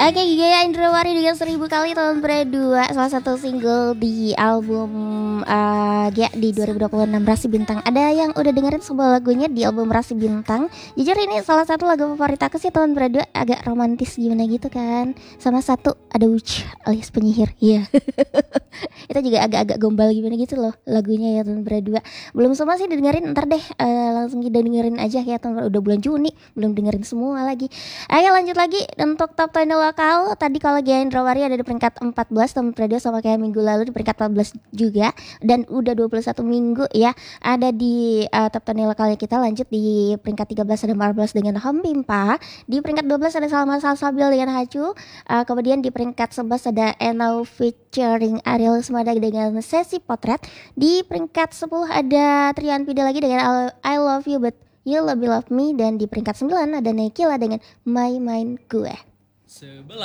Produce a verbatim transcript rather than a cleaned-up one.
Oke, Gaya Indrawari dengan seribu kali tahun berdua, salah satu single di album uh, Gaya di dua ribu dua puluh enam Rasi Bintang. Ada yang udah dengerin semua lagunya di album Rasi Bintang? Jujur ini salah satu lagu favorit aku sih tahun berdua, agak romantis gimana gitu kan. Sama satu ada Wuch alias penyihir. Iya. Itu juga agak-agak gombal gimana gitu loh lagunya ya tahun berdua. Belum semua sih dengerin, ntar deh uh, langsung kita dengerin aja ya tahun udah bulan Juni, belum dengerin semua lagi. Ayo lanjut lagi untuk top sepuluh lokal. Tadi kalau Gaya Indrawari ada di peringkat empat belas tahun berdua, sama kayak minggu lalu di peringkat empat belas juga, dan udah dua puluh satu minggu ya ada di uh, top sepuluh lokalnya kita. Lanjut di peringkat tiga belas ada Marbles dengan Home Pimpa. Di peringkat dua belas ada Salma Salsabil dengan Hacu. Uh, kemudian di peringkat sebelas ada Enau featuring Ariel Semada dengan Sesi Potret. Di peringkat sepuluh ada Trian Pida lagi dengan I Love You But You Lebih Love Me. Dan di peringkat sembilan ada Nekila dengan My Mind Gue.